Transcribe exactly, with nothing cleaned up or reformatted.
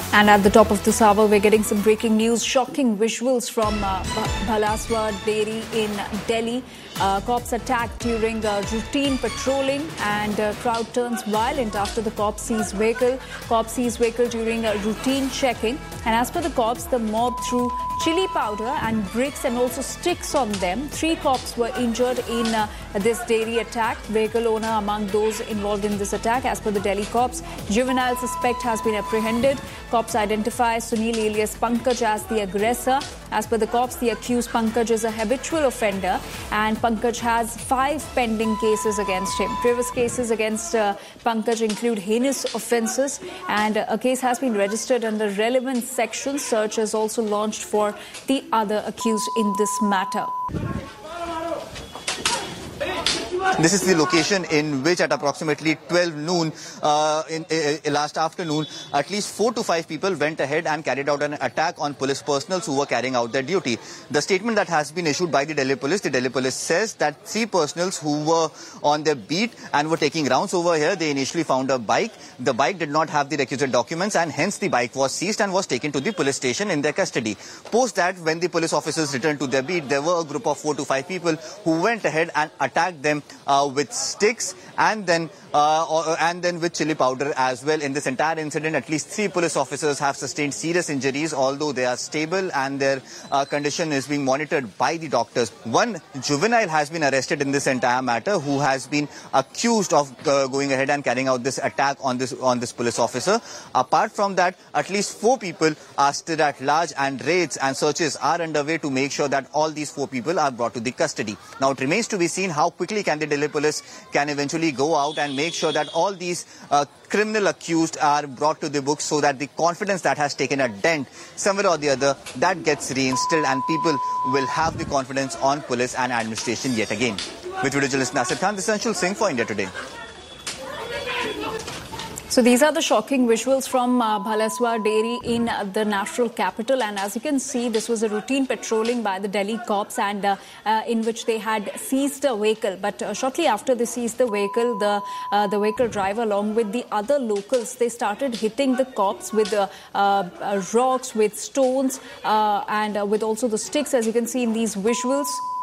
And at the top of this hour, we're getting some breaking news, shocking visuals from uh, Bhalaswar Dairy in Delhi. Uh, cops attacked during uh, routine patrolling, and uh, crowd turns violent after the cops seize vehicle. Cops seize vehicle during a routine checking. And as per the cops, the mob threw chili powder and bricks and also sticks on them. Three cops were injured in uh, this dairy attack. Vehicle owner among those involved in this attack. As per the Delhi cops, juvenile suspect has been apprehended. Cops identify Sunil alias Pankaj as the aggressor. As per the cops, the accused Pankaj is a habitual offender, and Pankaj has five pending cases against him. Previous cases against uh, Pankaj include heinous offences, and uh, a case has been registered under relevant sections. Search is also launched for the other accused in this matter. This is the location in which at approximately twelve noon uh, in, uh, last afternoon, at least four to five people went ahead and carried out an attack on police personnel who were carrying out their duty. The statement that has been issued by the Delhi police, the Delhi police says that three personnel who were on their beat and were taking rounds over here, they initially found a bike. The bike did not have the requisite documents, and hence the bike was seized and was taken to the police station in their custody. Post that, when the police officers returned to their beat, there were a group of four to five people who went ahead and attacked them Uh, with sticks and then uh, or, and then with chili powder as well. In this entire incident, at least three police officers have sustained serious injuries, although they are stable and their uh, condition is being monitored by the doctors. One juvenile has been arrested in this entire matter, who has been accused of uh, going ahead and carrying out this attack on this on this police officer. Apart from that, at least four people are still at large, and raids and searches are underway to make sure that all these four people are brought to the custody. Now, it remains to be seen how quickly can the Delhi police can eventually go out and make sure that all these uh, criminal accused are brought to the books, so that the confidence that has taken a dent somewhere or the other, that gets reinstilled and people will have the confidence on police and administration yet again. With video journalist Nasir Khan, this is Anshul Singh for India Today. So these are the shocking visuals from uh, Bhalaswar Dairy in uh, the national capital, and as you can see, this was a routine patrolling by the Delhi cops, and uh, uh, in which they had seized a vehicle. But uh, shortly after they seized the vehicle, the uh, the vehicle driver along with the other locals, they started hitting the cops with uh, uh, rocks, with stones, uh, and uh, with also the sticks, as you can see in these visuals.